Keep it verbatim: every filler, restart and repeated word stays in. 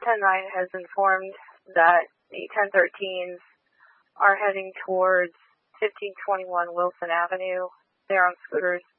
ten nine has informed that the ten thirteens are heading towards fifteen twenty-one Wilson Avenue. They're on scooters.